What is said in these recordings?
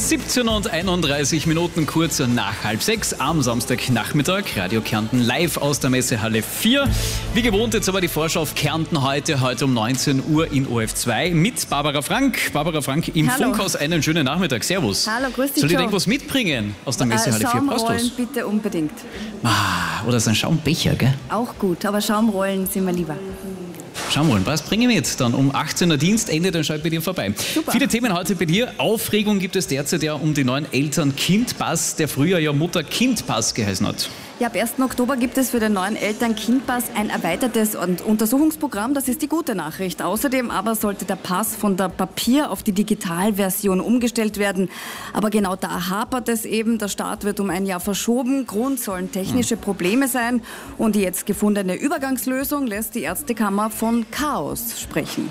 17:31, kurz nach 5:30 am Samstagnachmittag. Radio Kärnten live aus der Messehalle 4. Wie gewohnt jetzt aber die Vorschau auf Kärnten heute um 19 Uhr in OF2 mit Barbara Frank. Barbara Frank im Hallo. Funkhaus, einen schönen Nachmittag. Servus. Hallo, grüß dich. Soll ich dir irgendwas mitbringen aus der Messehalle 4? Schaumrollen bitte unbedingt. Oder so ein Schaumbecher, gell? Auch gut, aber Schaumrollen sind mir lieber. Schaumrollen, was bringe ich mit? Dann um 18 Uhr Dienstende, dann schaue ich bei dir vorbei. Super. Viele Themen heute bei dir. Aufregung gibt es derzeit ja um den neuen Eltern-Kind-Pass, der früher ja Mutter-Kind-Pass geheißen hat. Ja, ab 1. Oktober gibt es für den neuen Eltern-Kind-Pass ein erweitertes Untersuchungsprogramm. Das ist die gute Nachricht. Außerdem aber sollte der Pass von der Papier- auf die Digitalversion umgestellt werden. Aber genau da hapert es eben. Der Start wird um ein Jahr verschoben. Grund sollen technische Probleme sein. Und die jetzt gefundene Übergangslösung lässt die Ärztekammer von Chaos sprechen.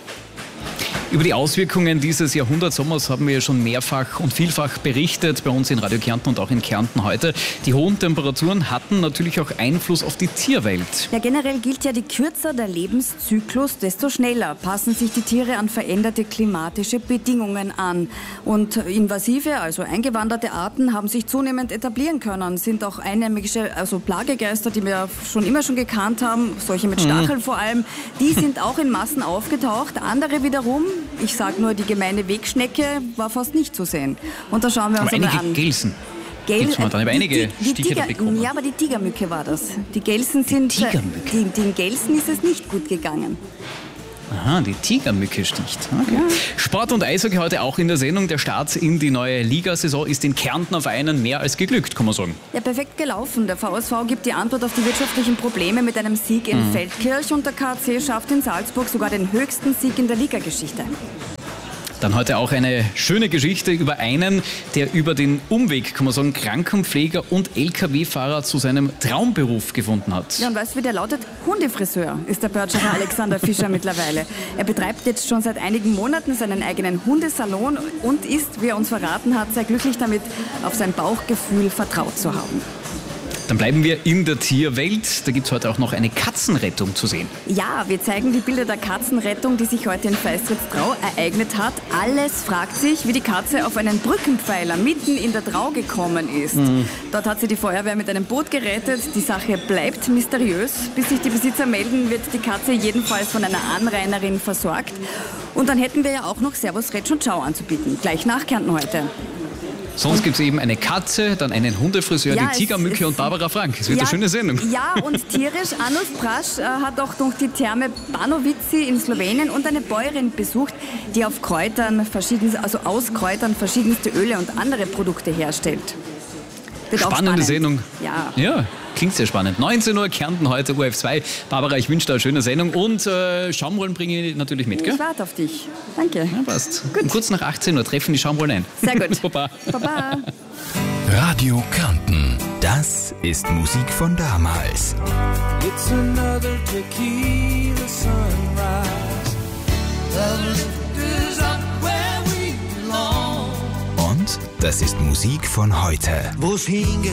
Über die Auswirkungen dieses Jahrhundertsommers haben wir ja schon mehrfach und vielfach berichtet, bei uns in Radio Kärnten und auch in Kärnten heute. Die hohen Temperaturen hatten natürlich auch Einfluss auf die Tierwelt. Ja, generell gilt ja, je kürzer der Lebenszyklus, desto schneller passen sich die Tiere an veränderte klimatische Bedingungen an. Und invasive, also eingewanderte Arten haben sich zunehmend etablieren können, sind auch einheimische, also Plagegeister, die wir immer schon gekannt haben, solche mit Stacheln vor allem, die sind auch in Massen aufgetaucht. Andere wiederum, ich sage nur, die gemeine Wegschnecke war fast nicht zu sehen. Und da schauen wir uns einmal an. Gelsen. Gibt's mal dann einige Stiche bekommen. Ja, aber die Tigermücke war das. Die Gelsen sind... Den Gelsen ist es nicht gut gegangen. Aha, die Tigermücke sticht. Okay. Ja. Sport und Eishockey heute auch in der Sendung. Der Start in die neue Ligasaison ist den Kärntner Vereinen mehr als geglückt, kann man sagen. Ja, perfekt gelaufen. Der VSV gibt die Antwort auf die wirtschaftlichen Probleme mit einem Sieg in Feldkirch und der KC schafft in Salzburg sogar den höchsten Sieg in der Ligageschichte. Dann heute auch eine schöne Geschichte über einen, der über den Umweg, kann man sagen, Krankenpfleger und LKW-Fahrer zu seinem Traumberuf gefunden hat. Ja, und weißt du, wie der lautet? Hundefriseur ist der Börtschacher Alexander Fischer mittlerweile. Er betreibt jetzt schon seit einigen Monaten seinen eigenen Hundesalon und ist, wie er uns verraten hat, sehr glücklich damit, auf sein Bauchgefühl vertraut zu haben. Dann bleiben wir in der Tierwelt. Da gibt es heute auch noch eine Katzenrettung zu sehen. Ja, wir zeigen die Bilder der Katzenrettung, die sich heute in Feistritz-Trau ereignet hat. Alles fragt sich, wie die Katze auf einen Brückenpfeiler mitten in der Trau gekommen ist. Dort hat sie die Feuerwehr mit einem Boot gerettet. Die Sache bleibt mysteriös. Bis sich die Besitzer melden, wird die Katze jedenfalls von einer Anrainerin versorgt. Und dann hätten wir ja auch noch Servus, Retsch und Ciao anzubieten. Gleich nach Kärnten heute. Sonst gibt es eben eine Katze, dann einen Hundefriseur, ja, die Tigermücke und Barbara Frank. Es wird eine schöne Sendung. Ja, und tierisch. Anus Prasch hat auch noch die Therme Banovici in Slowenien und eine Bäuerin besucht, die aus Kräutern verschiedenste Öle und andere Produkte herstellt. Wird Spannende Sendung. Ja. Klingt sehr spannend. 19 Uhr Kärnten heute, UF2. Barbara, ich wünsche dir eine schöne Sendung und Schaumrollen bringe ich natürlich mit, gell? Ich warte auf dich. Danke. Ja, passt. Gut. Und kurz nach 18 Uhr treffen die Schaumrollen ein. Sehr gut. Baba. Baba. Radio Kärnten. Das ist Musik von damals. It's another tequila sunrise. The lift is up where we belong. Und das ist Musik von heute. Wo's hingeht.